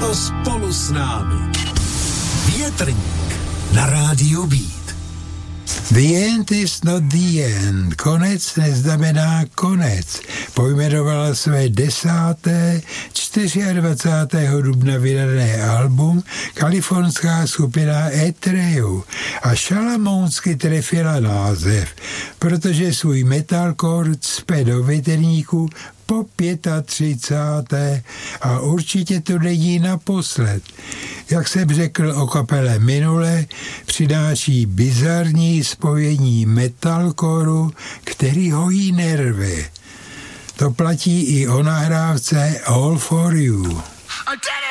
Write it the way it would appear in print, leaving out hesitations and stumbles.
léto spolu s námi. Větrník na rádiu Beat. The end is not the end. Konec neznamená konec. Pojmenovala své 24. dubna vydané album kalifornská skupina Etreu a šalamounsky trefila název, protože svůj metalcore cpe do větrníku po 35. a určitě to není naposled. Jak jsem řekl o kapele minule, přináší bizarní spojení metalcoreu, který hojí nervy. To platí i o nahrávce All for You.